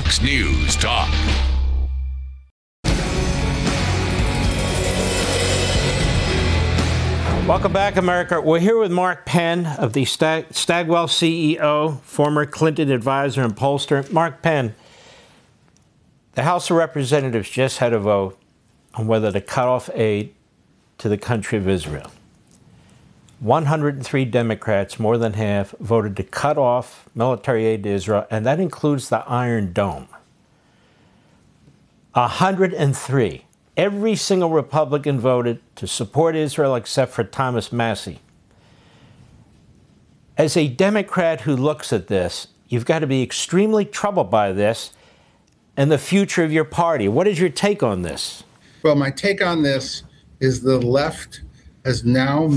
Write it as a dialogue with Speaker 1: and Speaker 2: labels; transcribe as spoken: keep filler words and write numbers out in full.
Speaker 1: Fox News Talk.
Speaker 2: Welcome back, America. We're here with Mark Penn of the Stag- Stagwell C E O, former Clinton advisor and pollster. Mark Penn, the House of Representatives just had a vote on whether to cut off aid to the country of Israel. one hundred three Democrats, more than half, voted to cut off military aid to Israel, and that includes the Iron Dome. one hundred three. Every single Republican voted to support Israel except for Thomas Massie. As a Democrat who looks at this, you've got to be extremely troubled by this and the future of your party. What is your take on this?
Speaker 3: Well, my take on this is the left has now